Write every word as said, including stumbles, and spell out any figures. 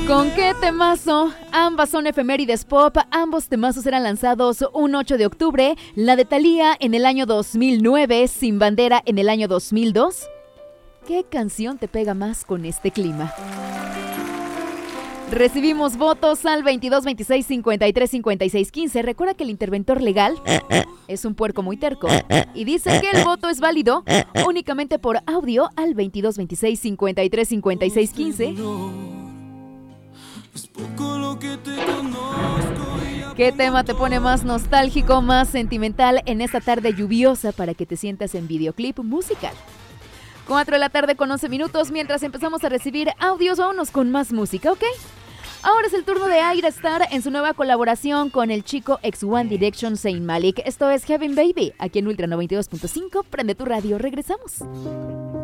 ¿Con qué temazo? Ambas son efemérides pop, ambos temazos eran lanzados un ocho de octubre, la de Thalía en el año dos mil nueve, Sin Bandera en el año dos mil dos. ¿Qué canción te pega más con este clima? Recibimos votos al veintidós veintiséis cincuenta y tres cincuenta y seis quince. Recuerda que el interventor legal es un puerco muy terco y dice que el voto es válido únicamente por audio al veintidós veintiséis cincuenta y tres cincuenta y seis quince. ¿Qué tema te pone más nostálgico, más sentimental en esta tarde lluviosa para que te sientas en videoclip musical? cuatro de la tarde con once minutos, mientras empezamos a recibir audios, vámonos con más música, ¿ok? Ahora es el turno de Ayra Starr en su nueva colaboración con el chico ex One Direction Zayn Malik. Esto es Heaven Baby, aquí en Ultra noventa y dos punto cinco. Prende tu radio, regresamos.